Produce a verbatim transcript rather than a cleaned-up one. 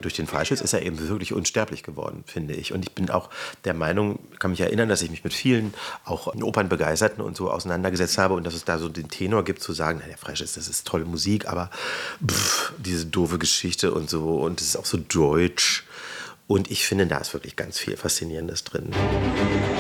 Durch den Freischütz ist er eben wirklich unsterblich geworden, finde ich. Und ich bin auch der Meinung, kann mich erinnern, dass ich mich mit vielen, auch Opernbegeisterten und so auseinandergesetzt habe und dass es da so den Tenor gibt, zu sagen, na, der Freischütz, das ist tolle Musik, aber pff, diese doofe Geschichte und so und es ist auch so deutsch. Und ich finde, da ist wirklich ganz viel Faszinierendes drin.